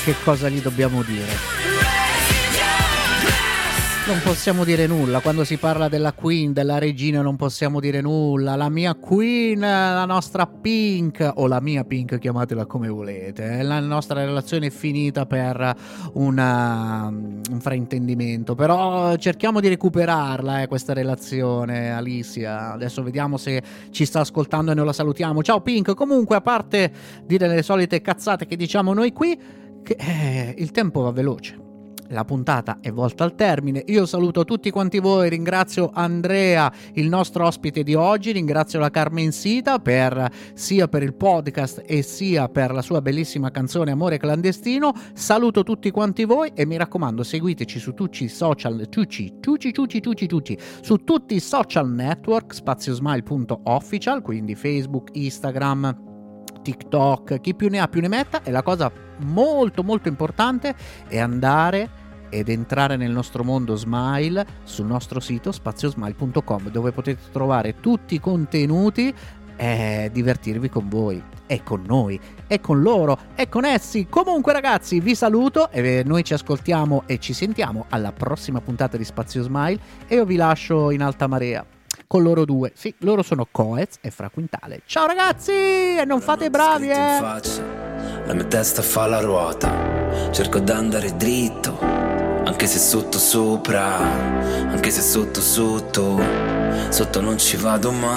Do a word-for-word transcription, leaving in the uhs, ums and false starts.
che cosa gli dobbiamo dire? Non possiamo dire nulla, quando si parla della Queen, della regina non possiamo dire nulla. La mia Queen, la nostra Pink, o la mia Pink, chiamatela come volete. La nostra relazione è finita per una, un fraintendimento, però cerchiamo di recuperarla, eh, questa relazione, Alicia. Adesso vediamo se ci sta ascoltando e noi la salutiamo. Ciao Pink. Comunque, a parte dire le solite cazzate che diciamo noi qui, che, eh, il tempo va veloce. La puntata è volta al termine. Io saluto tutti quanti voi, ringrazio Andrea, il nostro ospite di oggi, ringrazio la Carmencita per, sia per il podcast e sia per la sua bellissima canzone Amore clandestino. Saluto tutti quanti voi e mi raccomando, seguiteci su tutti i social, tucci, tucci, tucci, tucci, tucci, su tutti i social network, spaziosmile punto official, quindi Facebook, Instagram, TikTok, chi più ne ha più ne metta. E la cosa molto molto importante è andare ed entrare nel nostro mondo Smile sul nostro sito spaziosmile punto com, dove potete trovare tutti i contenuti e divertirvi con voi e con noi e con loro e con essi. Comunque ragazzi, vi saluto e noi ci ascoltiamo e ci sentiamo alla prossima puntata di Spazio Smile, e io vi lascio in alta marea con loro due. Sì, loro sono Coez e Fra Quintale. Ciao ragazzi, e non fate bravi, eh. In faccia, la mia testa fa la ruota, cerco d'andare dritto, anche se sotto sopra, anche se sotto sotto, sotto non ci vado mai.